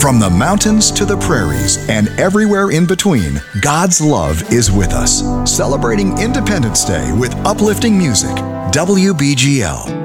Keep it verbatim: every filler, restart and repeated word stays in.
From the mountains to the prairies and everywhere in between, God's love is with us. Celebrating Independence Day with uplifting music. W B G L.